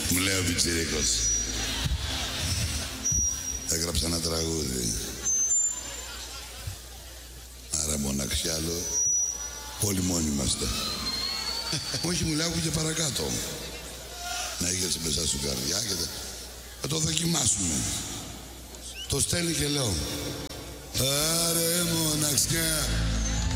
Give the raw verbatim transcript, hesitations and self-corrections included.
Μου λέει ο πιτσιρίκος. Έγραψα ένα τραγούδι. Άρα μοναξιά, άλλο. Όλοι μόνοι είμαστε. Όχι, μου λέει, άκου και παρακάτω. Να είχες μέσα σου καρδιά και θα το δοκιμάσουμε. Το στέλνει και λέω. Άρε μοναξιά.